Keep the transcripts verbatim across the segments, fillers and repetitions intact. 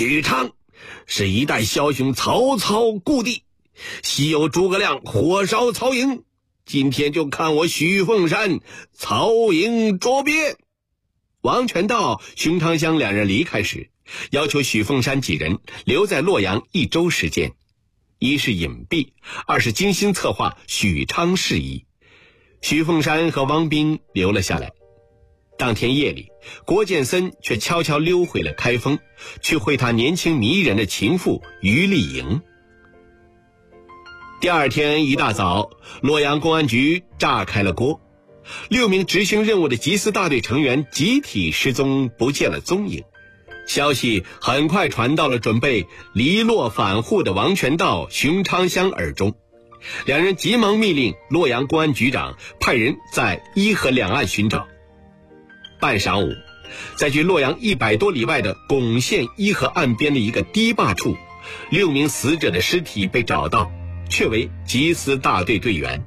许昌是一代枭雄曹操故地，昔有诸葛亮火烧曹营，今天就看我许凤山曹营捉鳖。王全道、熊长香两人离开时，要求许凤山几人留在洛阳一周时间，一是隐蔽，二是精心策划许昌事宜。许凤山和王斌留了下来。当天夜里，郭建森却悄悄溜回了开封，去会他年轻迷人的情妇于丽莹。第二天一大早，洛阳公安局炸开了锅，六名执行任务的缉私大队成员集体失踪，不见了踪影。消息很快传到了准备离洛返沪的王全道、熊长香耳中，两人急忙密令洛阳公安局长派人在伊河两岸寻找。半晌午，在距洛阳一百多里外的巩县伊河岸边的一个堤坝处，六名死者的尸体被找到，确为缉私大队队员。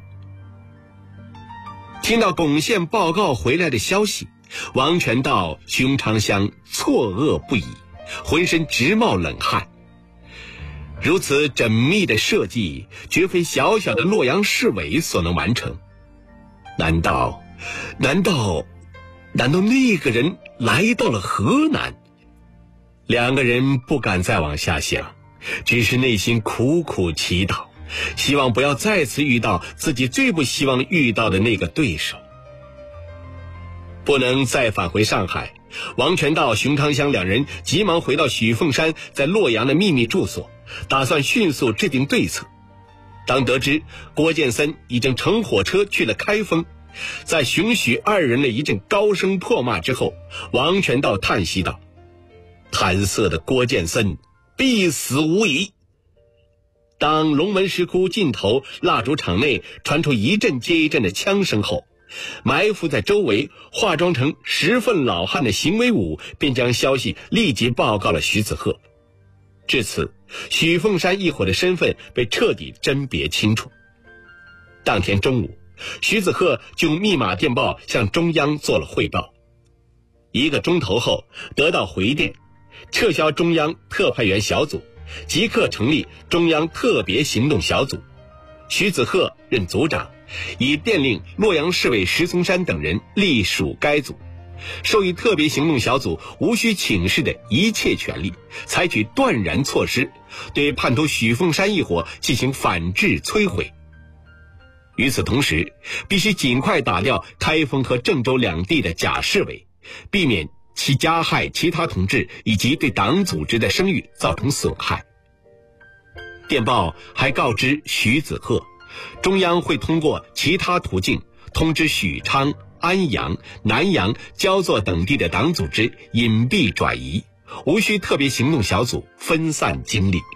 听到巩县报告回来的消息，王全道、熊长香错愕不已，浑身直冒冷汗。如此缜密的设计，绝非小小的洛阳市委所能完成。难道难道难道那个人来到了河南？两个人不敢再往下想，只是内心苦苦祈祷，希望不要再次遇到自己最不希望遇到的那个对手。不能再返回上海，王全道、熊长香两人急忙回到许凤山在洛阳的秘密住所，打算迅速制定对策。当得知郭建森已经乘火车去了开封，在熊许二人的一阵高声破骂之后，王全道叹息道：贪色的郭建森必死无疑。当龙门石窟尽头蜡烛场内传出一阵接一阵的枪声后，埋伏在周围化妆成十分老汉的邢威武便将消息立即报告了徐子鹤。至此，许凤山一伙的身份被彻底甄别清楚。当天中午，徐子鹤就用密码电报向中央做了汇报。一个钟头后得到回电，撤销中央特派员小组，即刻成立中央特别行动小组。徐子鹤任组长，已电令洛阳市委石松山等人隶属该组，授予特别行动小组无需请示的一切权利，采取断然措施，对叛徒许凤山一伙进行反制摧毁。与此同时，必须尽快打掉开封和郑州两地的假市委，避免其加害其他同志以及对党组织的声誉造成损害。电报还告知徐子鹤，中央会通过其他途径通知许昌、安阳、南阳、焦作等地的党组织隐蔽转移，无需特别行动小组分散精力。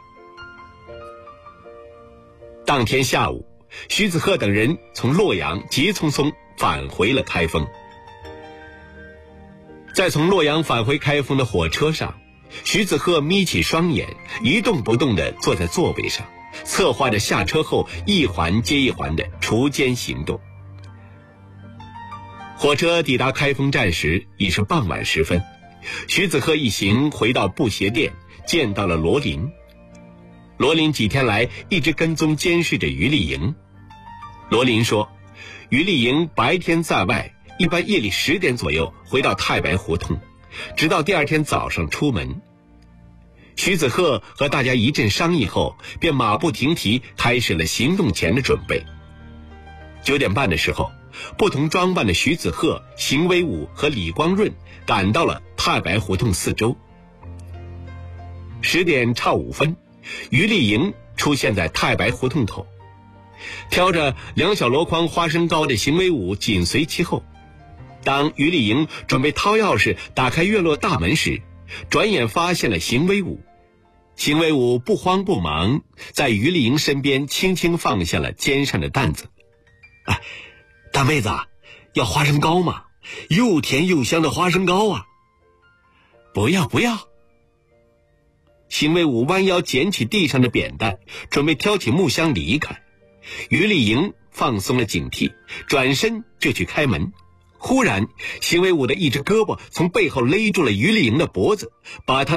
当天下午，徐子鹤等人从洛阳急匆匆返回了开封。在从洛阳返回开封的火车上，徐子鹤眯起双眼，一动不动地坐在座位上，策划着下车后一环接一环的锄奸行动。火车抵达开封站时已是傍晚时分，徐子鹤一行回到布鞋店，见到了罗林。罗林几天来一直跟踪监视着于丽莹。罗林说，于丽莹白天在外，一般夜里十点左右回到太白胡同，直到第二天早上出门。徐子鹤和大家一阵商议后，便马不停蹄开始了行动前的准备。九点半的时候，不同装扮的徐子鹤、邢威武和李光润赶到了太白胡同四周。十点差五分，于丽莹出现在太白胡同口，挑着两小箩筐花生糕的邢威武紧随其后。当于丽莹准备掏钥匙打开院落大门时，转眼发现了邢威武。邢威武不慌不忙，在于丽莹身边轻轻放下了肩上的担子。哎，大妹子，要花生糕吗？又甜又香的花生糕啊！不要不要。邢威武弯腰捡起地上的扁担，准备挑起木箱离开。于丽莹放松了警惕，转身就去开门。忽然，邢威武的一只胳膊从背后勒住了于丽莹的脖子，把她